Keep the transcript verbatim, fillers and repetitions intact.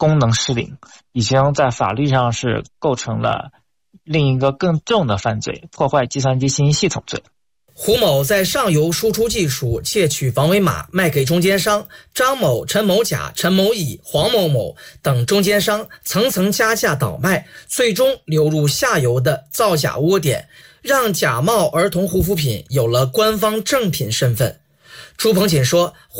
功能失灵，已经在法律上是构成了另一个更重的犯罪，破坏计算机信息系统罪。 胡某在上游输出技术，窃取防伪码卖给中间商张某、陈某甲、陈某乙、黄某某等中间商，层层加价倒卖，最终流入下游的造假窝点，让假冒儿童护肤品有了官方正品身份。朱鹏锦说，